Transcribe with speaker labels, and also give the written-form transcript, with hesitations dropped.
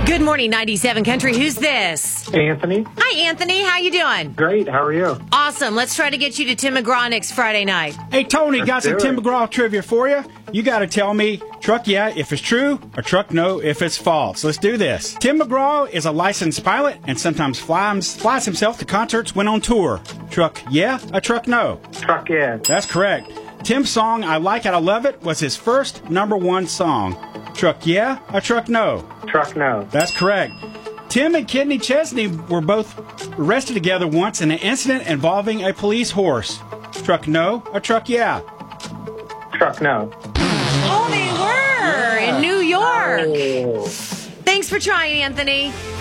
Speaker 1: Good morning, 97 Country. Who's this?
Speaker 2: Anthony.
Speaker 1: Hi, Anthony. How you doing?
Speaker 2: Great. How are you?
Speaker 1: Awesome. Let's try to get you to Tim McGraw next Friday night.
Speaker 3: Hey, Tony, got some
Speaker 2: do
Speaker 3: Tim
Speaker 2: it.
Speaker 3: McGraw trivia for you. You got to tell me truck yeah if it's true or truck no if it's false. Let's do this. Tim McGraw is a licensed pilot and sometimes flies himself to concerts when on tour. Truck yeah or truck no?
Speaker 2: Truck yeah.
Speaker 3: That's correct. Tim's song I Like It, I Love It was his first #1 song. Truck yeah or truck no?
Speaker 2: Truck no.
Speaker 3: That's correct. Tim and Kidney Chesney were both arrested together once in an incident involving a police horse. Truck no or truck yeah?
Speaker 2: Truck no.
Speaker 1: Oh, they were in New York.
Speaker 2: Oh.
Speaker 1: Thanks for trying, Anthony.